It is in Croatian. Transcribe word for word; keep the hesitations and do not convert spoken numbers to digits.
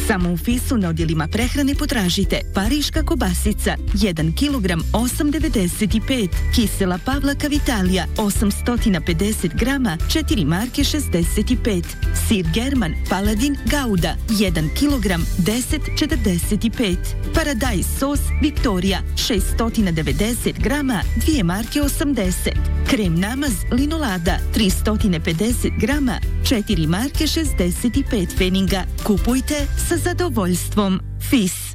Samo u Fisu na odjelima prehrane potražite pariška kobasica jedan kilogram osam devedeset pet, kisela Pavlaka Vitalija osamsto pedeset grama četiri marke šezdeset pet, sir German Paladin Gouda jedan kilogram deset četrdeset pet, paradajz sos Victoria šesto devedeset grama dvije marke osamdeset, krem namaz Linolada tristo pedeset grama četiri marke šezdeset pet pfeninga. Kupujte sa zadovoljstvom. Fis.